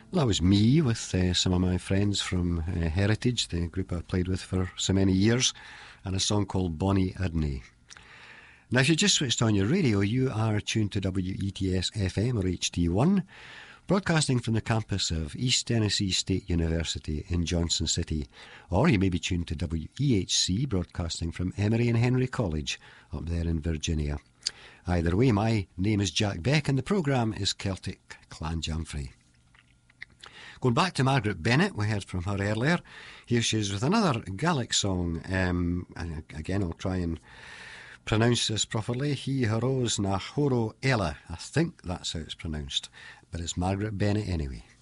Well, that was me with some of my friends from Heritage, the group I played with for so many years, and a song called Bonnie Idney. Now, if you just switched on your radio, you are tuned to WETS FM or HD1, broadcasting from the campus of East Tennessee State University in Johnson City. Or you may be tuned to WEHC, broadcasting from Emory and Henry College up there in Virginia. Either way, my name is Jack Beck and the programme is Celtic Clan Jamfrey. Going back to Margaret Bennett, we heard from her earlier. Here she is with another Gaelic song. And again, I'll try and pronounce this properly. He Haros na Horo Ella. I think that's how it's pronounced. But it's Margaret Bennett anyway.